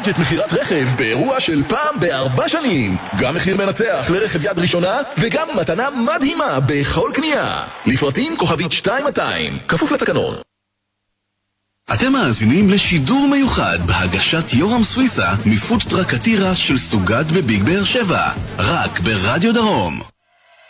בג'ט מכירת רכב באירוע של פעם ב4 שנים. גם מחיר מנצח לרכב יד ראשונה וגם מתנה מדהימה בכל קנייה. לפרטים כוכבית 2200, כפוף לתקנון. אתם מאזינים לשידור מיוחד בהגשת יורם סוויסה מפוד טרק התירס של סוגת בביג באר שבע, רק ברדיו דרום.